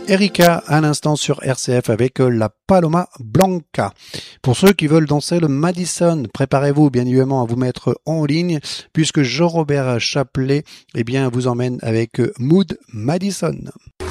Erika à l'instant sur RCF avec la Paloma Blanca. Pour ceux qui veulent danser le Madison, préparez-vous bien évidemment à vous mettre en ligne puisque Jean-Robert Chapelet vous emmène avec Mood Madison.